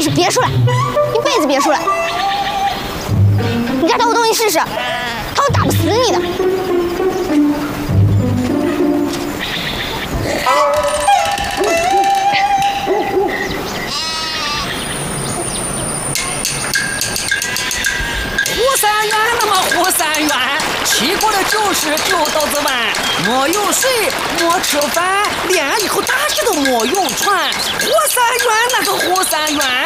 是别墅了，一辈子别墅了。你再偷我东西试试，看我打不死你的！ 胡三元那么胡三元，吃过的就是酒豆子碗，没有水，没吃饭，连以后大气都没有喘。胡三元那个胡三元，